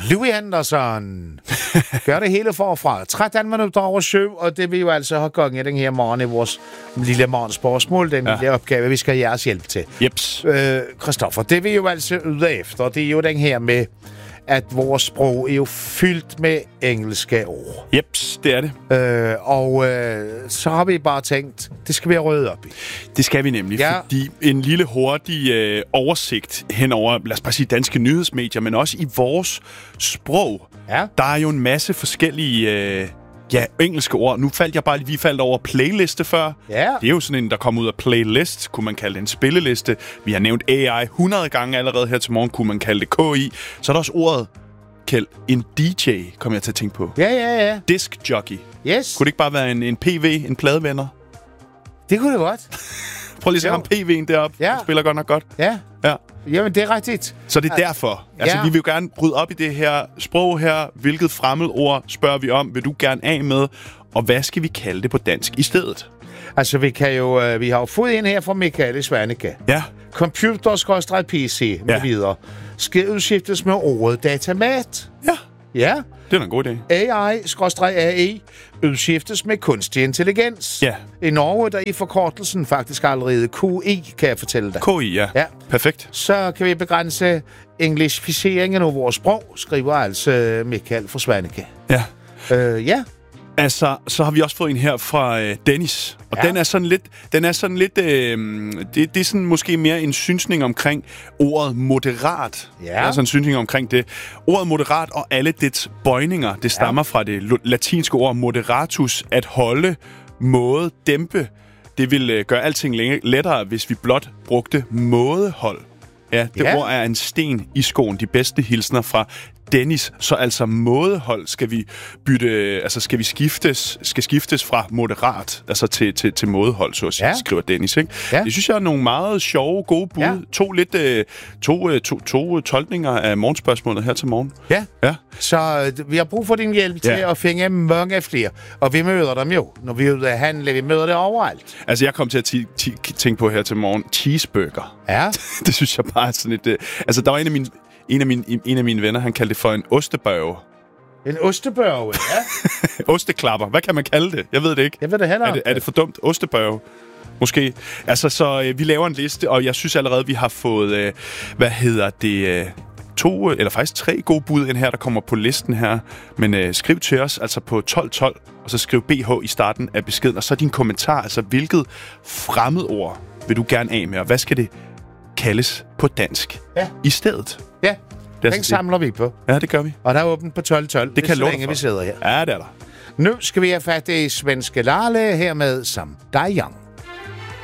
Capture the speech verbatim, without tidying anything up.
Louis Anderson gør det hele forfra. tretten minutter over syv, og det vil jo altså have gang i den her morgen i vores lille morgenspørgsmål, den ja. lille opgave, vi skal jeres hjælp til. Jeps. Øh, Christoffer, det vi jo altså ude efter, det er jo den her med, at vores sprog er jo fyldt med engelske ord. Jeps, det er det. Øh, og øh, så har vi bare tænkt, det skal vi have rødt op i. Det skal vi nemlig, ja. Fordi en lille hurtig øh, oversigt hen over, lad os bare sige danske nyhedsmedier, men også i vores sprog. Ja. Der er jo en masse forskellige øh, ja, engelske ord. Nu faldt jeg bare lige, vi faldt over playliste før. Ja. Det er jo sådan en, der kommer ud af playlist, kunne man kalde det en spilleliste. Vi har nævnt A I hundrede gange allerede her til morgen, kunne man kalde det K I. Så er der også ordet, Kjeld, en D J, kommer jeg til at tænke på. Ja, ja, ja. Disc jockey. Yes. Kunne det ikke bare være en, en P V, en pladevenner? Det kunne det godt. Prøv lige at se ham P V'en deroppe. Ja. Han spiller godt nok godt. Ja. Ja. Jamen, det er rigtigt. Så det er derfor. Altså, ja. Vi vil jo gerne bryde op i det her sprog her. Hvilket fremmedord spørger vi om? Vil du gerne af med? Og hvad skal vi kalde det på dansk i stedet? Altså, vi kan jo... Øh, vi har jo fået ind her fra Michael Svanike. Ja. Computer-P C med ja. videre. Skal udskiftes med ordet datamat. Ja. Ja. Det er en god idé. A I-A I udskiftes med kunstig intelligens. Ja. I Norge, der i forkortelsen faktisk allerede Q I, kan jeg fortælle dig. Q I, ja. ja. Perfekt. Så kan vi begrænse englishficeringen af vores sprog, skriver altså Michael fra Svanike. Ja. Øh, ja. Altså, så har vi også fået en her fra øh, Dennis. Og ja. den er sådan lidt... Den er sådan lidt øh, det, det er sådan måske mere en synsning omkring ordet moderat. Ja. Det er sådan en synsning omkring det. Ordet moderat og alle dets bøjninger, det stammer ja. fra det latinske ord moderatus, at holde, måde, dæmpe. Det vil øh, gøre alting lettere, hvis vi blot brugte mådehold. Ja, det ja. ord er en sten i skoen. De bedste hilsner fra Dennis. Så altså mådehold skal vi bytte, altså skal vi skiftes, skal skiftes fra moderat, altså til, til, til mådehold, så at sige, ja. skriver Dennis, ikke? Ja. Det synes jeg er nogle meget sjove, gode bud. Ja. To lidt, to, to, to tolkninger af morgenspørgsmålet her til morgen. Ja. ja. Så vi har brug for din hjælp til ja. at finde mange flere. Og vi møder dem jo, når vi er ude at handle. Vi møder det overalt. Altså, jeg kom til at t- t- tænke på her til morgen, cheeseburger. Ja. Det synes jeg bare er sådan et... Altså, der var en af mine... En af, mine, en af mine venner, han kaldte det for en ostebørge. En ostebørge, ja. Osteklapper. Hvad kan man kalde det? Jeg ved det ikke. Jeg ved det heller. Er det, er det for dumt? Ostebørge? Måske. Altså, så øh, vi laver en liste, og jeg synes allerede, vi har fået, øh, hvad hedder det, øh, to, eller faktisk tre gode bud ind her, der kommer på listen her. Men øh, skriv til os, altså på tolv tolv, og så skriv B H i starten af beskeden, og så din kommentar, altså hvilket fremmedord vil du gerne af med, og hvad skal det kaldes på dansk ja. i stedet? Ja, den det. samler vi på. Ja, det gør vi. Og der er åbent på tolv tolv. Det, det kan så længe vi sidder her. Ja, det er der. Nu skal vi have fat i svenske Lale her med Som Dig Young.